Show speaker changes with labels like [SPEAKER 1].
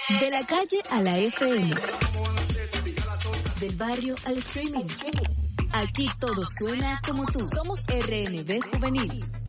[SPEAKER 1] De la calle a la FM. Del barrio al streaming. Aquí todo suena como tú. Somos RNB Juvenil.